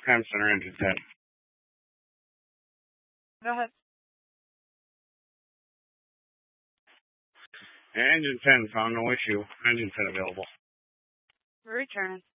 Comm Center, engine 10. Go ahead. Engine 10 found no issue. Engine 10 available. We're returning.